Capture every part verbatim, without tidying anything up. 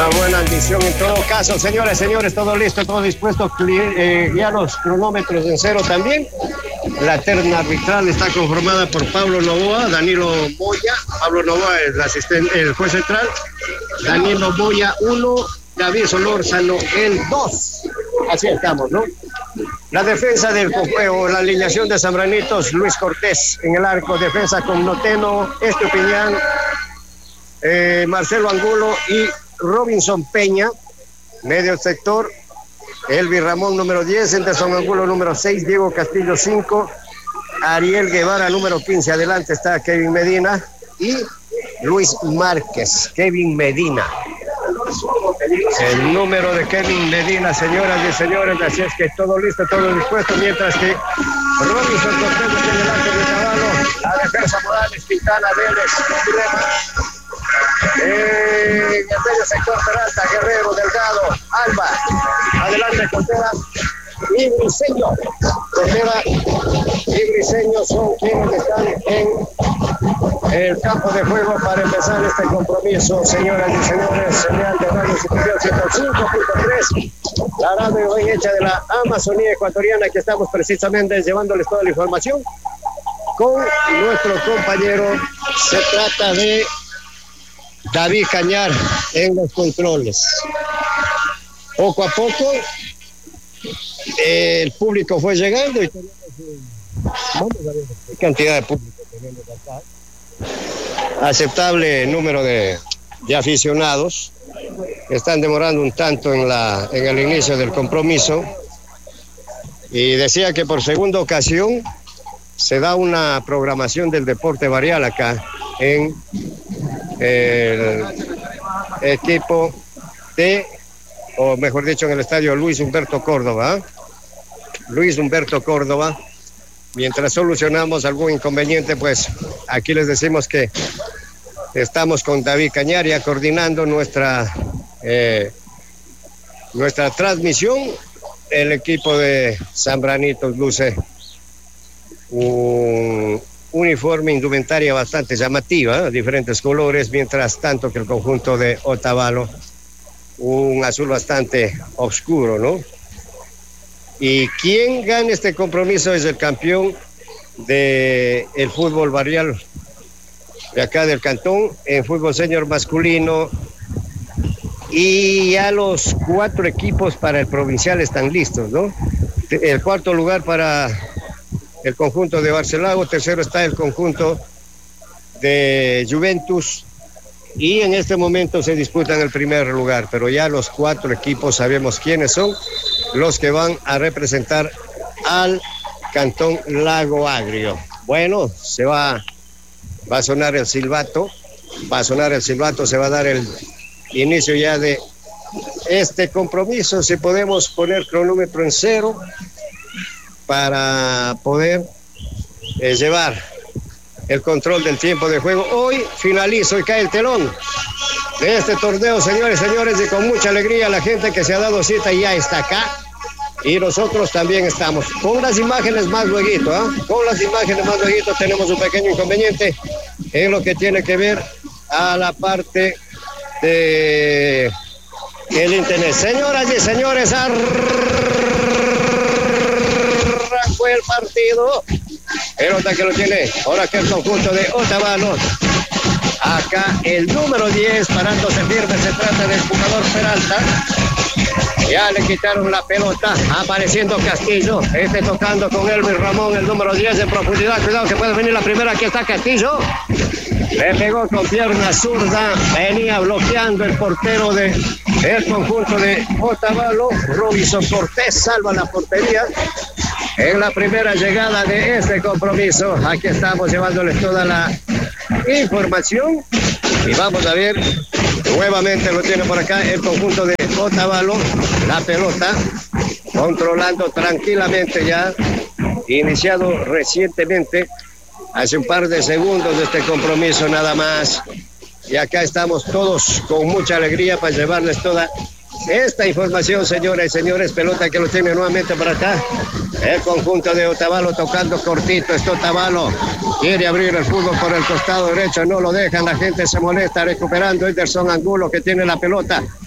Una buena ambición en todo caso, señores, señores, todo listo, todo dispuesto, eh, ya los cronómetros en cero también. La terna arbitral está conformada por Pablo Novoa, Danilo Moya. Pablo Novoa es el asistente, el juez central. Danilo Moya uno, David Solórzano el dos. Así estamos, ¿no? La defensa del juego, la alineación de Zambranitos, Luis Cortés en el arco, defensa con Noteno, Estupiñán, eh, Marcelo Angulo y Robinson Peña, medio sector, Elvi Ramón número diez, Henderson Angulo número seis, Diego Castillo cinco, Ariel Guevara número quince, adelante está Kevin Medina y Luis Márquez. Kevin Medina, el número de Kevin Medina, señoras y señores, así es que todo listo, todo dispuesto, mientras que Robinson Cortés en el arco de Caballo, la defensa Morales, Quintana, Vélez, Dilema. Eh, en el medio sector Peralta, Guerrero, Delgado, Alba, adelante Contreras y Briseño. Contreras y Briseño son quienes están en el campo de juego para empezar este compromiso, señoras y señores. Señal de Radio Superior ciento cinco punto tres, la radio hoy hecha de la Amazonía ecuatoriana, que estamos precisamente llevándoles toda la información con nuestro compañero. Se trata de David Cañar en los controles. Poco a poco eh, el público fue llegando y tenemos, eh, vamos a ver qué cantidad de público tenemos acá. Aceptable número de, de aficionados. Están demorando un tanto en, la, en el inicio del compromiso. Y decía que por segunda ocasión se da una programación del deporte varial acá en el equipo de, o mejor dicho, en el estadio Luis Humberto Córdoba. Luis Humberto Córdoba. Mientras solucionamos algún inconveniente, pues aquí les decimos que estamos con David Cañaria coordinando nuestra, eh, nuestra transmisión. El equipo de Zambranitos luce un uniforme, indumentaria bastante llamativa, diferentes colores, mientras tanto que el conjunto de Otavalo un azul bastante oscuro, ¿no? Y quien gane este compromiso es el campeón del fútbol barrial de acá del cantón, en fútbol senior masculino, y ya los cuatro equipos para el provincial están listos, ¿no? El cuarto lugar para el conjunto de Barcelona, tercero está el conjunto de Juventus, y en este momento se disputan el primer lugar, pero ya los cuatro equipos sabemos quiénes son los que van a representar al Cantón Lago Agrio. Bueno, se va, va a sonar el silbato, va a sonar el silbato, se va a dar el inicio ya de este compromiso. Si podemos poner cronómetro en cero para poder eh, llevar el control del tiempo de juego. Hoy finalizo y cae el telón de este torneo, señores, señores, y con mucha alegría la gente que se ha dado cita ya está acá, y nosotros también estamos. Con las imágenes más lueguito, ¿eh? Con las imágenes más lueguito tenemos un pequeño inconveniente en lo que tiene que ver a la parte de el internet. Señoras y señores, arrancó el partido. Pelota que lo tiene ahora que el conjunto de Otavalo. Acá el número diez parándose firme, se trata del jugador Peralta. Ya le quitaron la pelota, apareciendo Castillo, este tocando con Elvis Ramón, el número diez en profundidad. Cuidado que puede venir la primera, aquí está Castillo. Le pegó con pierna zurda, venía bloqueando el portero de el conjunto de Otavalo. Robinson Cortés salva la portería en la primera llegada de este compromiso. Aquí estamos llevándoles toda la información y vamos a ver, nuevamente lo tiene por acá el conjunto de Otavalo, la pelota controlando tranquilamente, ya iniciado recientemente, hace un par de segundos de este compromiso nada más, y acá estamos todos con mucha alegría para llevarles toda esta información, señoras y señores. Pelota que lo tiene nuevamente para acá el conjunto de Otavalo, tocando cortito. Esto Otavalo quiere abrir el fútbol por el costado derecho, no lo dejan, la gente se molesta, recuperando Henderson Angulo, que tiene la pelota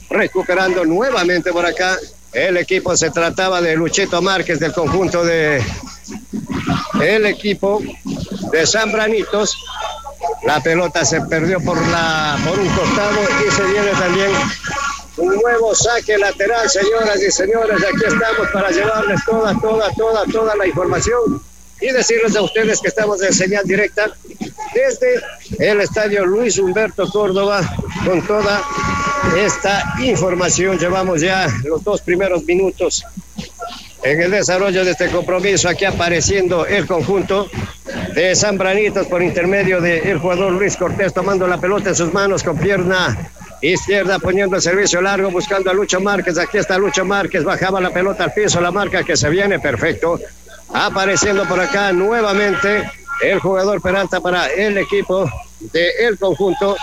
recuperando nuevamente por acá el equipo. Se trataba de Luchito Márquez del conjunto de el equipo de Zambranitos. La pelota se perdió por la por un costado y se viene también un nuevo saque lateral, señoras y señores. Aquí estamos para llevarles toda, toda, toda, toda la información y decirles a ustedes que estamos en señal directa desde el estadio Luis Humberto Córdoba con toda esta información. Llevamos ya los dos primeros minutos en el desarrollo de este compromiso. Aquí apareciendo el conjunto de Zambranitos por intermedio del jugador Luis Cortés, tomando la pelota en sus manos con pierna izquierda, poniendo el servicio largo, buscando a Lucho Márquez. Aquí está Lucho Márquez, bajaba la pelota al piso, la marca que se viene, perfecto. Apareciendo por acá nuevamente el jugador Peralta para el equipo del conjunto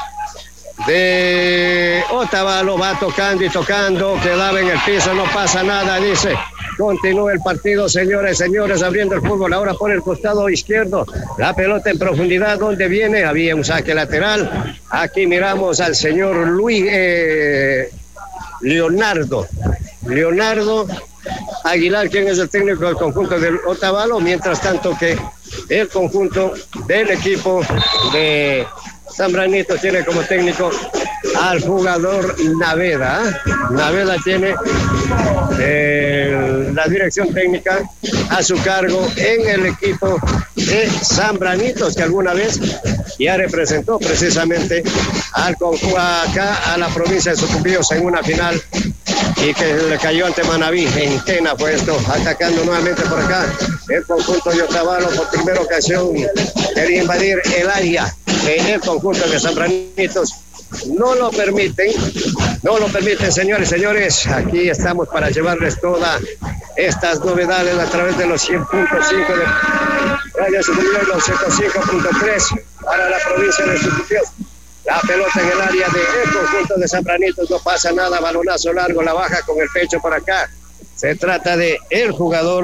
de Otavalo. Va tocando y tocando, quedaba en el piso, no pasa nada, dice. Continúa el partido, señores, señores, abriendo el fútbol ahora por el costado izquierdo. La pelota en profundidad, donde viene, había un saque lateral. Aquí miramos al señor Luis eh, Leonardo. Leonardo Aguilar, quien es el técnico del conjunto del Otavalo, mientras tanto que el conjunto del equipo de Zambranitos tiene como técnico al jugador Naveda. ¿eh? Naveda tiene eh, la dirección técnica a su cargo en el equipo de Zambranitos, que alguna vez ya representó precisamente al conjunto acá a la provincia de Sucumbíos en una final y que le cayó ante Manaví. En Tena fue esto, atacando nuevamente por acá el conjunto de Otavalo. Por primera ocasión quería invadir el área del conjunto de Zambranitos. No lo permiten, no lo permiten, señores, señores. Aquí estamos para llevarles todas estas novedades a través de los cien punto cinco de Radio Superior, los ciento cinco punto tres para la provincia de Sucumbíos. La pelota en el área del conjunto de Zambranitos, no pasa nada, balonazo largo, la baja con el pecho por acá. Se trata de el jugador,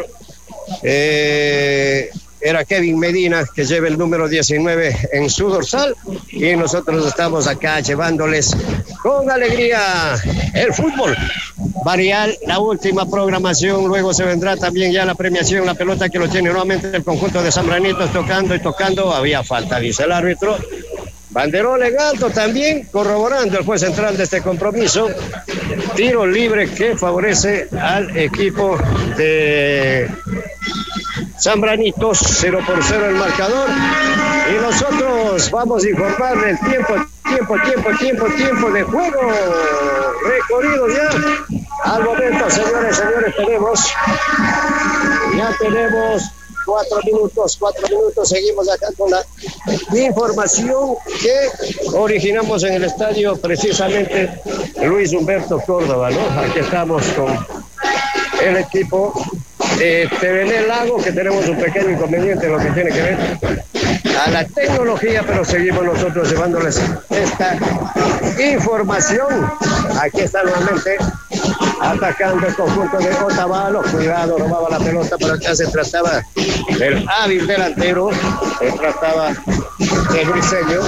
eh, era Kevin Medina, que lleva el número diecinueve en su dorsal, y nosotros estamos acá llevándoles con alegría el fútbol. Varial, la última programación, luego se vendrá también ya la premiación, la pelota que lo tiene nuevamente el conjunto de Zambranitos, tocando y tocando, había falta, dice el árbitro. Banderón alto también, corroborando el juez central de este compromiso. Tiro libre que favorece al equipo de Zambranitos, cero por cero el marcador. Y nosotros vamos a informarle el tiempo, tiempo, tiempo, tiempo, tiempo de juego. Recorrido ya. Al momento, señores, señores, tenemos, ya tenemos cuatro minutos, cuatro minutos, seguimos acá con la información que originamos en el estadio precisamente Luis Humberto Córdoba, ¿no? Aquí estamos con el equipo de T V N Lago, que tenemos un pequeño inconveniente en lo que tiene que ver a la tecnología, pero seguimos nosotros llevándoles esta información. Aquí está nuevamente atacando el conjunto de Otavalo. Cuidado, robaba la pelota, pero acá se trataba del hábil delantero, se trataba de Briseño.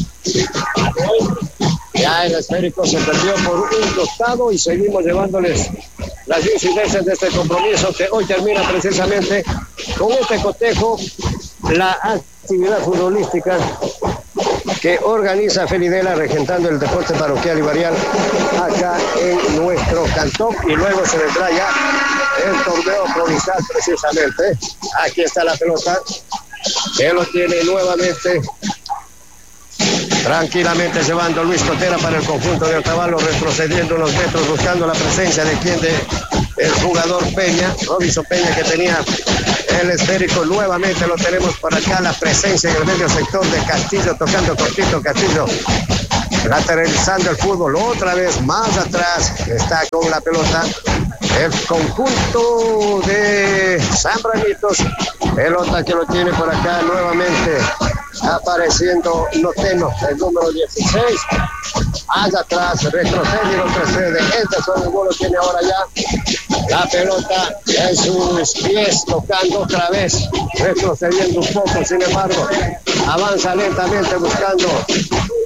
Ya el esférico se perdió por un costado y seguimos llevándoles las incidencias de este compromiso que hoy termina precisamente con este cotejo, la actividad futbolística que organiza Felidela, regentando el deporte parroquial y barrial acá en nuestro cantón, y luego se vendrá ya el torneo provincial precisamente. Aquí está la pelota, que lo tiene nuevamente tranquilamente llevando Luis Cotera para el conjunto de Otavalo, retrocediendo unos metros, buscando la presencia de quien de el jugador Peña, Robinson Peña, que tenía el esférico. Nuevamente lo tenemos por acá, la presencia en el medio sector de Castillo, tocando cortito Castillo, lateralizando el fútbol. Otra vez más atrás está con la pelota el conjunto de Zambranitos, pelota que lo tiene por acá nuevamente apareciendo Noteno, el número dieciséis, allá atrás, retrocede y retrocede. Este solo lo tiene ahora ya la pelota en sus pies, tocando otra vez, retrocediendo un poco, sin embargo avanza lentamente buscando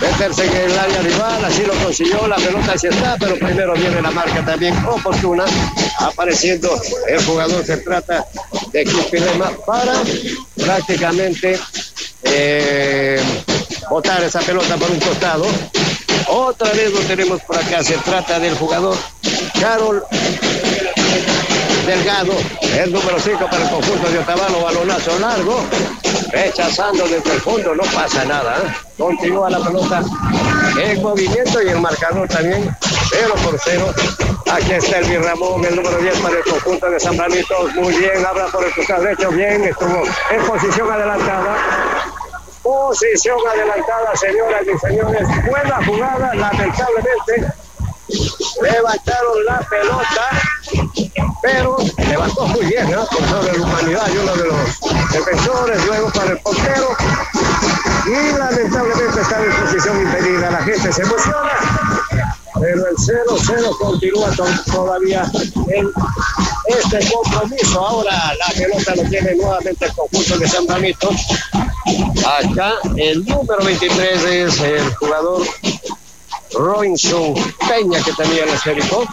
meterse en el área rival, así lo consiguió, la pelota sí está, pero primero viene la marca también oportuna, apareciendo el jugador. Se trata de Quisquilema para prácticamente eh, botar esa pelota por un costado. Otra vez lo tenemos por acá, se trata del jugador Carol Delgado, el número cinco para el conjunto de Otavalo, balonazo largo, rechazando desde el fondo, no pasa nada, ¿eh? Continúa la pelota en movimiento y el marcador también, cero por cero. Aquí está Elvis Ramón, el número diez para el conjunto de San Benito, muy bien, habla por el costado derecho, bien, estuvo en posición adelantada. Posición adelantada, señoras y señores, buena jugada, lamentablemente levantaron la pelota, pero levantó muy bien, ¿no? Con toda la humanidad y uno de los defensores, luego para el portero, y lamentablemente está en posición impedida. La gente se emociona, pero el cero cero continúa todavía en este compromiso. Ahora la pelota lo tiene nuevamente el conjunto de San Benito. Acá el número veintitrés es el jugador Robinson Peña, que tenía el esférico.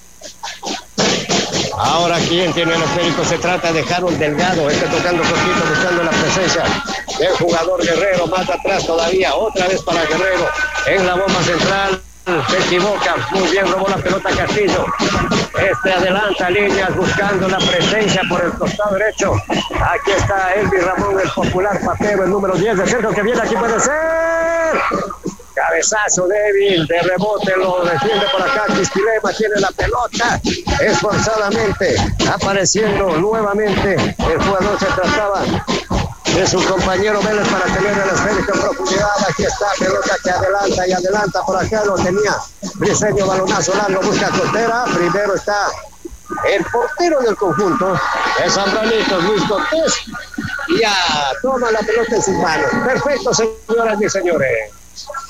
Ahora quien tiene el esférico se trata de Harold Delgado, este tocando poquito, buscando la presencia del jugador Guerrero, más atrás todavía, otra vez para Guerrero, en la bomba central, se equivoca, muy bien, robó la pelota Castillo, este adelanta líneas buscando la presencia por el costado derecho. Aquí está Elvis Ramón, el popular patero, el número diez de centro que viene, aquí puede ser. Cabezazo débil, de rebote, lo defiende por acá Quisquilema, tiene la pelota, esforzadamente, apareciendo nuevamente, el jugador se trataba de su compañero Vélez para tener el esférico en profundidad. Aquí está, pelota que adelanta y adelanta, por acá lo tenía Briseño, balonazo largo, busca Costera, primero está el portero del conjunto de San Benito, Luis Cortés, ya toma la pelota en sus manos. Perfecto, señoras y señores.